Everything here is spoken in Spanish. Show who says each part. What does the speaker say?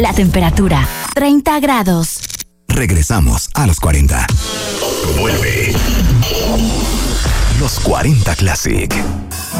Speaker 1: La temperatura, 30 grados.
Speaker 2: Regresamos a los 40. Vuelve. Los 40 Classic.